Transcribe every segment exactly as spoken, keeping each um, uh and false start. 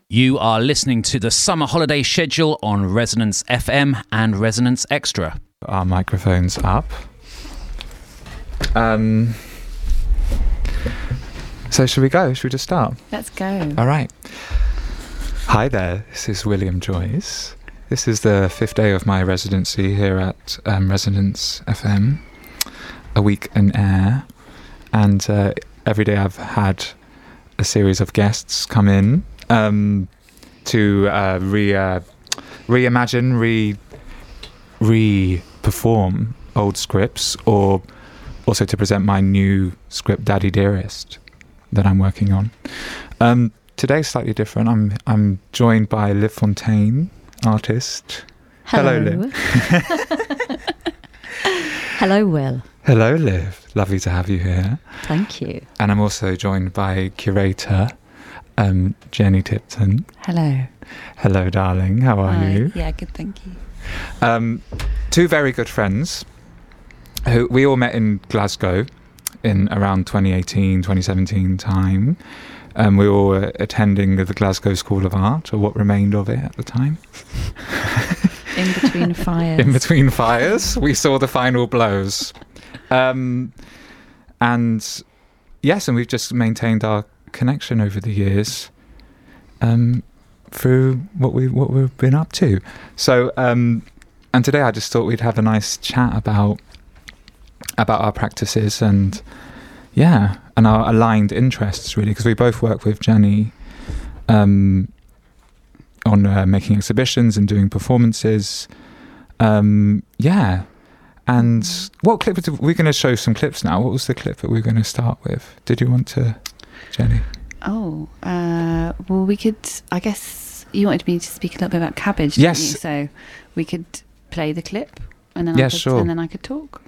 You are listening to the summer holiday schedule on Resonance F M and Resonance Extra. Our microphones up. Um, so should we go? Should we just start? Let's go. All right. Hi there, this is William Joyce. This is the fifth day of my residency here at um, Resonance F M, a week in air. And uh, every day I've had a series of guests come in um, to uh, re uh, reimagine, re re-perform old scripts, or also to present my new script, Daddy Dearest, that I'm working on. Um, today's slightly different. I'm I'm joined by Liv Fontaine, artist. Hello, Hello Liv. Hello, Will. Hello, Liv. Lovely to have you here. Thank you. And I'm also joined by curator um, Jenny Tipton. Hello. Hello, darling. How are Hi. you? Yeah, good, thank you. Um, two very good friends who we all met in Glasgow in around twenty eighteen, twenty seventeen time. Um, we were all attending the Glasgow School of Art, or what remained of it at the time. In between fires. In between fires, we saw the final blows. Um, and yes, and we've just maintained our connection over the years um, through what we what we've been up to. So, um, and today I just thought we'd have a nice chat about about our practices and yeah, and our aligned interests really, because we both work with Jenny um, on uh, making exhibitions and doing performances. Um, yeah. And what clip? Did, we're going to show some clips now. What was the clip that we were going to start with? Did you want to, Jenny? Oh, uh, well, we could, I guess you wanted me to speak a little bit about Cabbage, didn't Yes. you? So we could play the clip and then, Yeah, I could, sure. and then I could talk.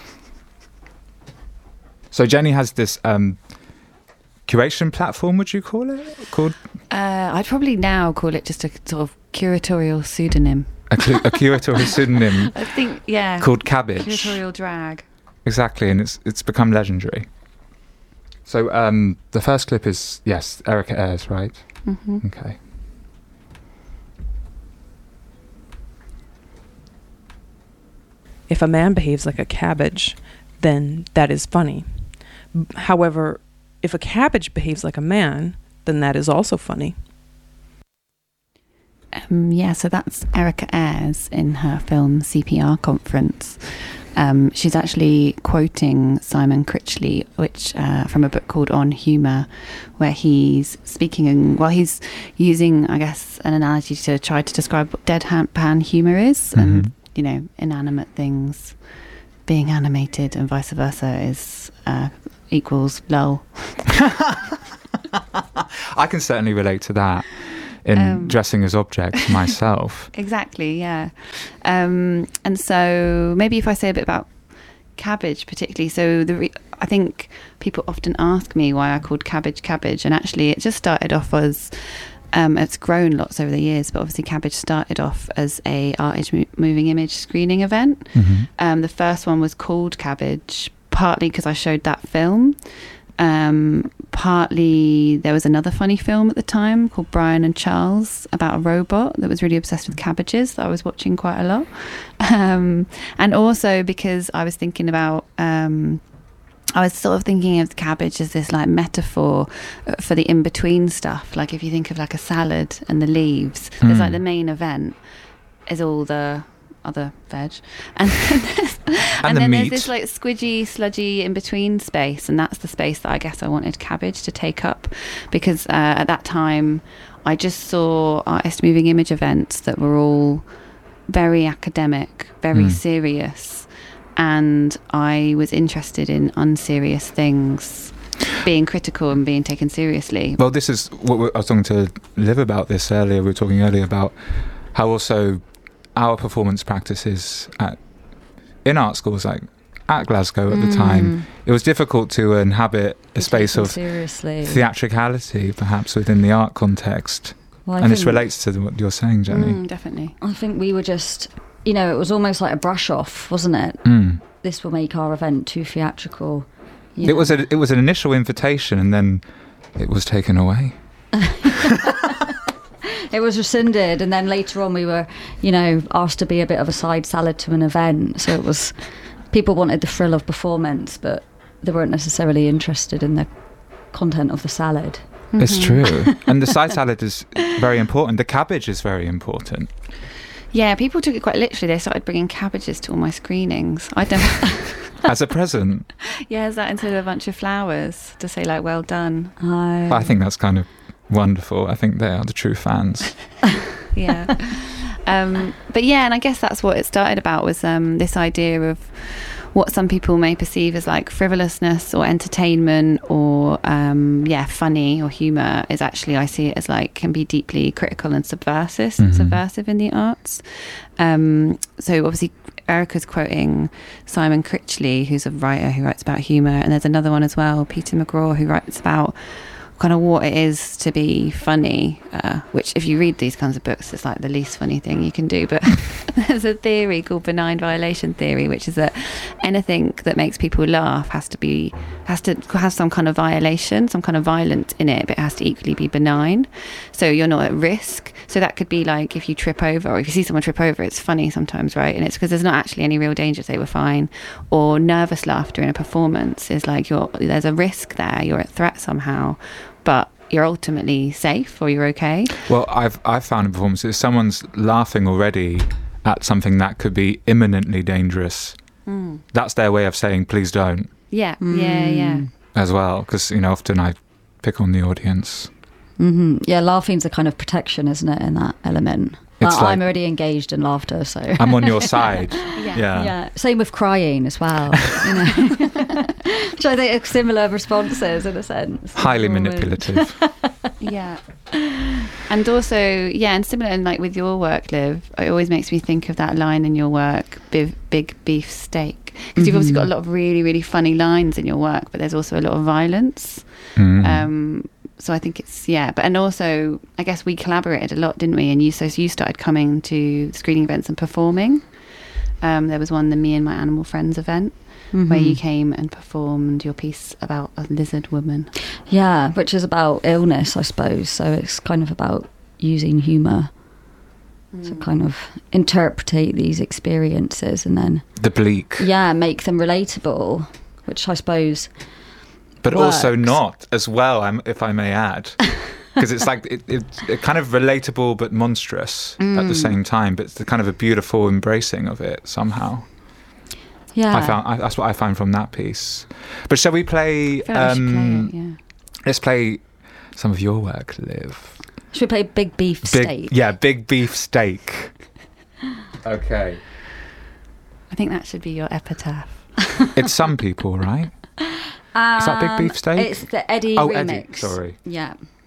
So Jenny has this um, curation platform, would you call it? Called Uh, I'd probably now call it just a sort of curatorial pseudonym. a, cl- a curatorial pseudonym I think, yeah. called Cabbage. Curatorial drag. Exactly, and it's it's become legendary. So um, the first clip is, yes, Erica Ayres, right? Mm-hmm. Okay. If a man behaves like a cabbage, then that is funny. However, if a cabbage behaves like a man, then that is also funny. Um, yeah, so that's Erica Ayres in her film C P R Conference. Um, she's actually quoting Simon Critchley, which uh, from a book called On Humour, where he's speaking, in, well, he's using, I guess, an analogy to try to describe what deadpan humour is, Mm-hmm. and, you know, inanimate things being animated and vice versa is uh, equals lol. I can certainly relate to that in Um, dressing as objects myself. Exactly, yeah. Um, and so maybe if I say a bit about Cabbage particularly, so the re- I think people often ask me why I called Cabbage Cabbage, and actually it just started off as, um, it's grown lots over the years, but obviously Cabbage started off as a art moving image screening event. Mm-hmm. Um, the first one was called Cabbage, partly because I showed that film. Um, partly there was another funny film at the time called Brian and Charles about a robot that was really obsessed with cabbages that I was watching quite a lot. Um, and also because I was thinking about, um, I was sort of thinking of the cabbage as this like metaphor for the in-between stuff. Like if you think of like a salad and the leaves, Mm. there's like the main event is all the other veg, and then, there's, and And the then meat. there's this like squidgy, sludgy in between space, and that's the space that I guess I wanted Cabbage to take up, because uh, at that time I just saw artist moving image events that were all very academic, very Mm. serious, and I was interested in unserious things being critical and being taken seriously. Well, this is what we- I was talking to Liv about this earlier. We were talking earlier about how also our performance practices at in art schools, like at Glasgow at the time, it was difficult to inhabit a space of seriously theatricality, perhaps within the art context. Well, I And this think- relates to what you're saying, Jenny. Mm, definitely. I think we were just, you know, it was almost like a brush off, wasn't it? Mm. This will make our event too theatrical. you It know. was a, it was an initial invitation, and then it was taken away. it was rescinded, and then later on we were, you know, asked to be a bit of a side salad to an event. So it was, people wanted the thrill of performance, but they weren't necessarily interested in the content of the salad. It's true. And the side salad is very important. The cabbage is very important. Yeah, people took it quite literally. They started bringing cabbages to all my screenings. I don't. As a present. Yeah, is that instead of a bunch of flowers to say like, well done? I, I think that's kind of wonderful. I think they are the true fans. Yeah. um, but yeah, and I guess that's what it started about, was um, this idea of what some people may perceive as like frivolousness or entertainment or um, yeah, funny or humour is actually, I see it as like, can be deeply critical and subversive, Mm-hmm. subversive in the arts. Um, so obviously Erica's quoting Simon Critchley, who's a writer who writes about humour, and there's another one as well, Peter McGraw, who writes about kind of what it is to be funny, uh, which if you read these kinds of books, it's like the least funny thing you can do. But there's a theory called benign violation theory, which is that anything that makes people laugh has to be has to have some kind of violation, some kind of violence in it, but it has to equally be benign. So you're not at risk. So that could be like if you trip over, or if you see someone trip over, it's funny sometimes, right? And it's because there's not actually any real danger, so they were fine. Or nervous laughter in a performance is like you're there's a risk there, you're at threat somehow, but you're ultimately safe, or you're okay. Well, I've I've found in performances, someone's laughing already at something that could be imminently dangerous. Mm. That's their way of saying, please don't, Yeah, yeah, yeah. as well. Because, you know, often I pick on the audience. hmm Yeah, laughing's a kind of protection, isn't it, in that element? It's Well, like- I'm already engaged in laughter, so. I'm on your side. Yeah. Yeah. Yeah, same with crying as well, you know. Which I think are similar responses in a sense. Highly Almost. manipulative. Yeah. And also, yeah, and similar, and like with your work, Liv, it always makes me think of that line in your work, big, big beef steak. Because you've obviously got a lot of really, really funny lines in your work, but there's also a lot of violence. Mm. Um, so I think it's, yeah. But, and also, I guess we collaborated a lot, didn't we? And you, so you started coming to screening events and performing. Um, there was one, the Me and My Animal Friends event, Mhm. where you came and performed your piece about a lizard woman. Yeah, which is about illness, I suppose. So it's kind of about using humour to kind of interpretate these experiences and then, The bleak. yeah, make them relatable, which I suppose, But also works. not as well, I'm- if I may add. Because it's like, it, it, it kind of relatable but monstrous at the same time. But it's the kind of a beautiful embracing of it somehow. yeah. I found I, that's what I found from that piece. But shall we play? I feel like we should um, play it, yeah. Let's play some of your work, Liv. Should we play Big Beef Big, Steak? yeah, big beef steak. Okay, I think that should be your epitaph. it's some people, right? Um, Is that Big Beef Steak? It's the Eddie Oh, remix. Eddie, sorry. Yeah.